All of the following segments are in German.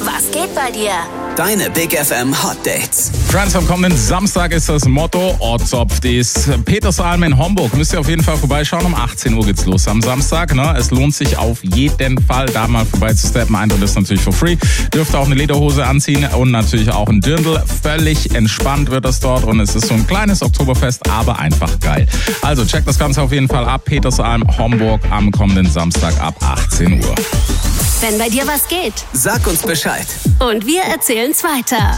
Was geht bei dir? Deine Big FM Hot Dates. Friends, am kommenden Samstag ist das Motto Ortszopf des Petersalm in Homburg. Müsst ihr auf jeden Fall vorbeischauen. Um 18 Uhr geht's los am Samstag. Ne? Es lohnt sich auf jeden Fall, da mal vorbeizusteppen. Eintritt ist natürlich for free. Dürft auch eine Lederhose anziehen und natürlich auch ein Dirndl. Völlig entspannt wird das dort und es ist so ein kleines Oktoberfest, aber einfach geil. Also checkt das Ganze auf jeden Fall ab. Petersalm, Homburg am kommenden Samstag ab 18 Uhr. Wenn bei dir was geht. Sag uns Bescheid. Und wir erzählen's weiter.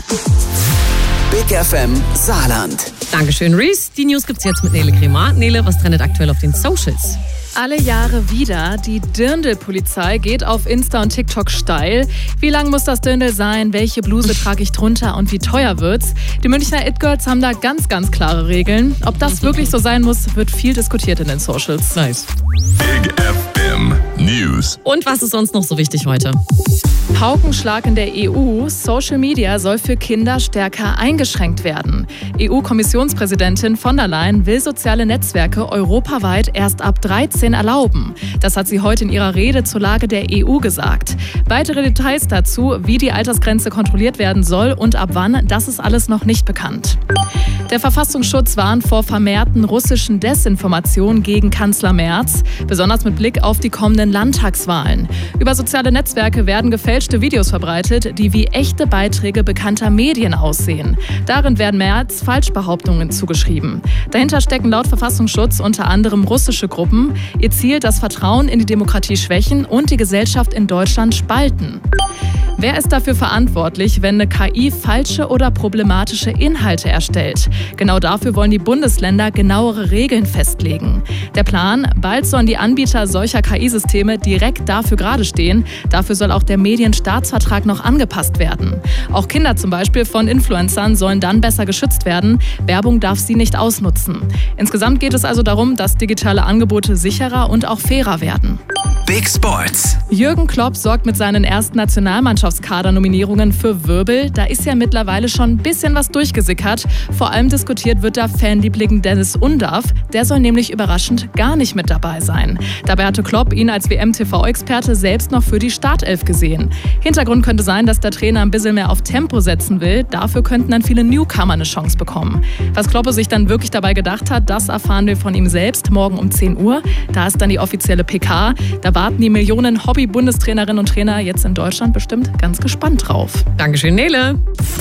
Big FM Saarland. Dankeschön, Reese. Die News gibt's jetzt mit Nele Cremar. Nele, was trendet aktuell auf den Socials? Alle Jahre wieder. Die Dirndl-Polizei geht auf Insta und TikTok steil. Wie lang muss das Dirndl sein? Welche Bluse trage ich drunter? Und wie teuer wird's? Die Münchner It-Girls haben da ganz, ganz klare Regeln. Ob das wirklich so sein muss, wird viel diskutiert in den Socials. Nice. Big FM News. Und was ist sonst noch so wichtig heute? Paukenschlag in der EU. Social Media soll für Kinder stärker eingeschränkt werden. EU-Kommissionspräsidentin von der Leyen will soziale Netzwerke europaweit erst ab 13 erlauben. Das hat sie heute in ihrer Rede zur Lage der EU gesagt. Weitere Details dazu, wie die Altersgrenze kontrolliert werden soll und ab wann, das ist alles noch nicht bekannt. Der Verfassungsschutz warnt vor vermehrten russischen Desinformationen gegen Kanzler Merz, besonders mit Blick auf die kommenden Landtagswahlen. Über soziale Netzwerke werden gefälschte Videos verbreitet, die wie echte Beiträge bekannter Medien aussehen. Darin werden Merz Falschbehauptungen zugeschrieben. Dahinter stecken laut Verfassungsschutz unter anderem russische Gruppen. Ihr Ziel, das Vertrauen in die Demokratie schwächen und die Gesellschaft in Deutschland spalten. Wer ist dafür verantwortlich, wenn eine KI falsche oder problematische Inhalte erstellt? Genau dafür wollen die Bundesländer genauere Regeln festlegen. Der Plan: bald sollen die Anbieter solcher KI-Systeme direkt dafür gerade stehen. Dafür soll auch der Medienstaatsvertrag noch angepasst werden. Auch Kinder zum Beispiel von Influencern sollen dann besser geschützt werden. Werbung darf sie nicht ausnutzen. Insgesamt geht es also darum, dass digitale Angebote sicherer und auch fairer werden. Big Sports. Jürgen Klopp sorgt mit seinen ersten Nationalmannschaftskader-Nominierungen für Wirbel. Da ist ja mittlerweile schon ein bisschen was durchgesickert. Vor allem diskutiert wird da Fanliebling Dennis Undaff. Der soll nämlich überraschend gar nicht mit dabei sein. Dabei hatte Klopp ihn als WM-TV-Experte selbst noch für die Startelf gesehen. Hintergrund könnte sein, dass der Trainer ein bisschen mehr auf Tempo setzen will. Dafür könnten dann viele Newcomer eine Chance bekommen. Was Klopp sich dann wirklich dabei gedacht hat, das erfahren wir von ihm selbst morgen um 10 Uhr. Da ist dann die offizielle PK. Da warten die Millionen Hobby-Bundestrainerinnen und Trainer jetzt in Deutschland bestimmt ganz gespannt drauf. Dankeschön, Nele.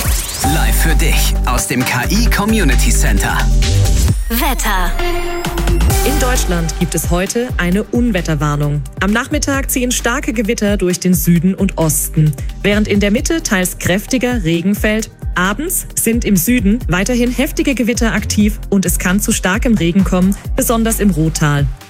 Live für dich aus dem KI Community Center. Wetter. In Deutschland gibt es heute eine Unwetterwarnung. Am Nachmittag ziehen starke Gewitter durch den Süden und Osten, während in der Mitte teils kräftiger Regen fällt. Abends sind im Süden weiterhin heftige Gewitter aktiv und es kann zu starkem Regen kommen, besonders im Ruhrtal.